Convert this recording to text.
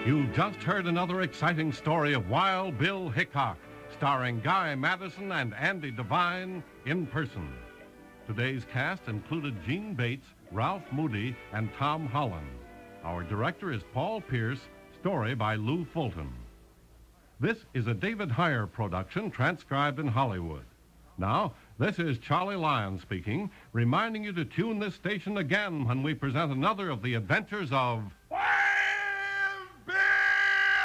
You've just heard another exciting story of Wild Bill Hickok, starring Guy Madison and Andy Devine in person. Today's cast included Gene Bates, Ralph Moody, and Tom Holland. Our director is Paul Pierce, story by Lou Fulton. This is a David Heyer production transcribed in Hollywood. Now, this is Charlie Lyon speaking, reminding you to tune this station again when we present another of the adventures of